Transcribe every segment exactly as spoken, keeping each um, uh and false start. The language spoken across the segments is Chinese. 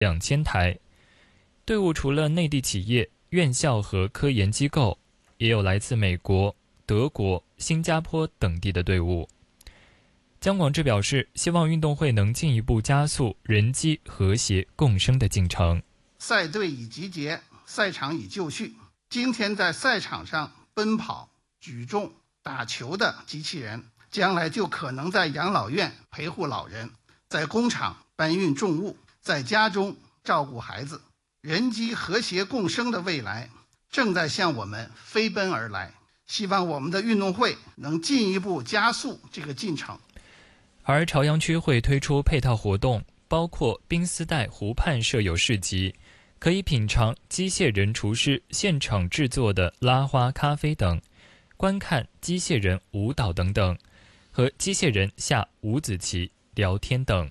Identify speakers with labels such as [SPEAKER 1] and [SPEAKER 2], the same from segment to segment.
[SPEAKER 1] 两千台。队伍除了内地企业、院校和科研机构，也有来自美国、德国、新加坡等地的队伍。姜广智表示，希望运动会能进一步加速人机和谐共生的进程。
[SPEAKER 2] 赛队已集结，赛场已就绪。今天在赛场上奔跑、举重、打球的机器人，将来就可能在养老院陪护老人，在工厂搬运重物，在家中照顾孩子。人机和谐共生的未来正在向我们飞奔而来，希望我们的运动会能进一步加速这个进程。
[SPEAKER 1] 而朝阳区会推出配套活动，包括滨斯代湖畔设有市集，可以品尝机械人厨师现场制作的拉花咖啡等，观看机械人舞蹈等等，和机械人下五子棋、聊天等。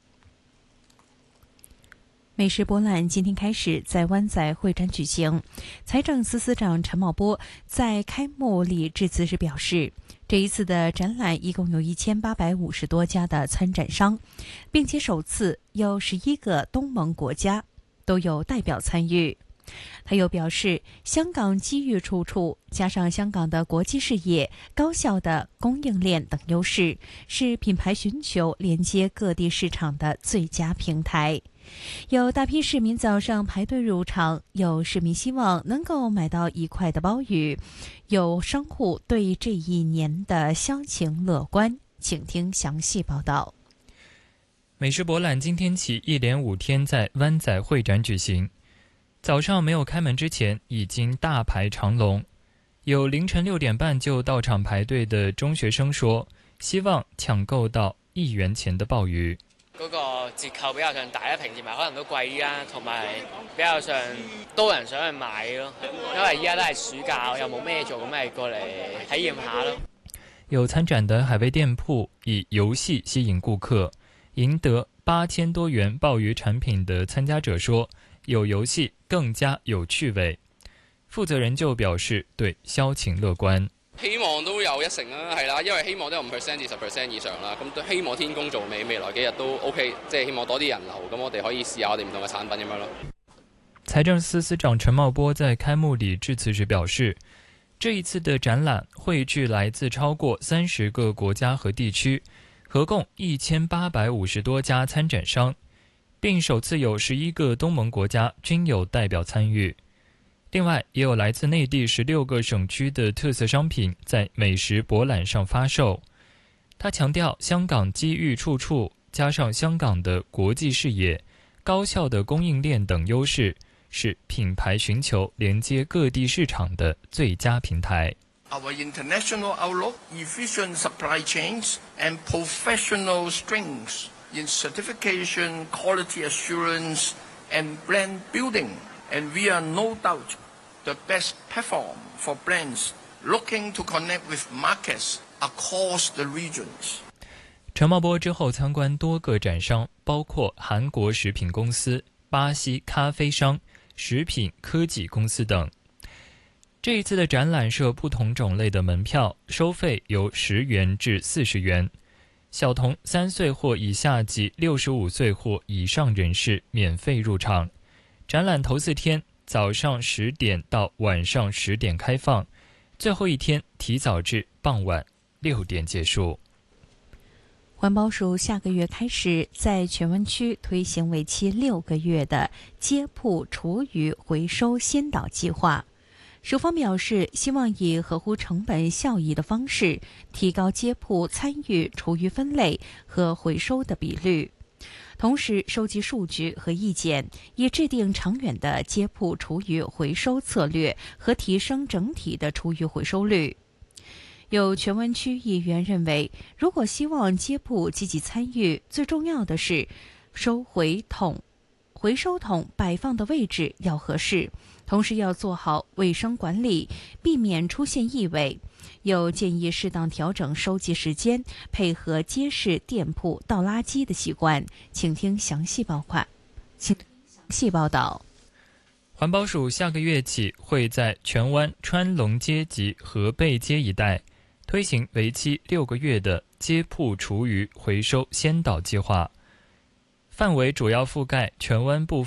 [SPEAKER 3] 美食博览今天开始在湾仔会展举行，财政司司长陈茂波在开幕礼致辞时表示，这一次的展览一共有一千八百五十多家的参展商，并且首次有十一个东盟国家都有代表参与。他又表示，香港机遇处处，加上香港的国际视野、高效的供应链等优势，是品牌寻求连接各地市场的最佳平台。有大批市民早上排队入场，有市民希望能够买到一块的鲍鱼，有商户对这一年的销情乐观。请听详细报道。
[SPEAKER 1] 美食博览今天起一连五天在湾仔会展举行，早上没有开门之前已经大排长龙，有凌晨六點半就到場排隊的中學生說，希望搶購到一元錢的鮑魚。
[SPEAKER 4] 嗰個折扣比較上大啦，平時買可能都貴啲啦，同埋比較上多人想去買咯，因為依家都係暑假，又冇咩做，咁咪過嚟體驗下咯。
[SPEAKER 1] 有參展的海味店鋪以遊戲吸引顧客，贏得八千多元鮑魚產品的參加者說，有遊戲更加有趣味。負責人就表示對銷情樂觀。
[SPEAKER 5] 希望都有一成啦，係啦，因為希望都有五 percent 至十 percent 以上啦，咁都希望天公造美，未來幾日都 OK， 即係希望多啲人流，咁我哋可以試下我哋唔同嘅產品咁樣咯。
[SPEAKER 1] 財政司司長陳茂波在開幕禮致辭時表示，這一次的展覽匯聚來自超過三十個國家和地區，合共一千八百五十多家參展商，並首次有十一個東盟國家均有代表參與。另外，也有來自內地十六個省區的特色商品在美食博覽上發售。他強調，香港機遇處處，加上香港的國際視野、高效的供應鏈等優勢，是品牌尋求連接各地市場的最佳平台。
[SPEAKER 6] Our international outlook, efficient supply chains, and professional strengths in certification, quality assurance, and brand building, and we are no doubt the best platform for brands looking to connect with markets across the regions.
[SPEAKER 1] 陈茂波之后参观多个展商，包括韩国食品公司、巴西咖啡商、食品科技公司等。这一次的展览设不同种类的门票，收费由十元至四十元，小童三岁或以下及六十五岁或以上人士免费入场。展览头四天早上十点到晚上十点开放，最后一天提早至傍晚六点结束。
[SPEAKER 3] 环保署下个月开始在全湾区推行为期六个月的街铺厨余回收先导计划。署方表示，希望以合乎成本效益的方式，提高街铺参与厨余分类和回收的比率。同时收集数据和意见，以制定长远的街铺厨余回收策略和提升整体的厨余回收率。有全湾区议员认为，如果希望街铺积极参与，最重要的是收回桶回收桶摆放的位置要合适，同时要做好卫生管理，避免出现异味。又建议适当调整收集时间，配合街市店铺倒垃圾的习惯。请听详细报款，请听详细报道。
[SPEAKER 1] 环保署下个月起会在荃湾川龙街及河背街一带推行为期六个月的街铺厨余回收先导计划。 范围主要覆盖全湾部